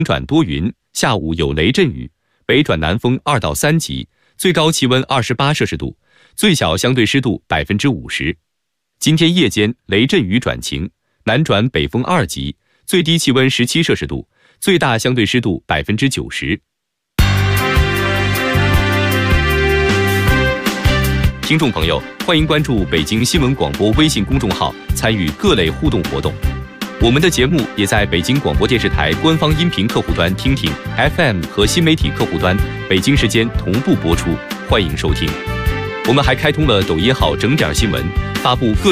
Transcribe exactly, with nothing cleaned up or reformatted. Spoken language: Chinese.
转多云，下午有雷阵雨，北转南风二到三级，最高气温二十八摄氏度，最小相对湿度百分之五十。今天夜间雷阵雨转晴，南转北风二级，最低气温十七摄氏度，最大相对湿度百分之九十。听众朋友，欢迎关注北京新闻广播微信公众号，参与各类互动活动。我们的节目也在北京广播电视台官方音频客户端听听 F M 和新媒体客户端北京时间同步播出，欢迎收听。我们还开通了抖音号整点新闻，发布各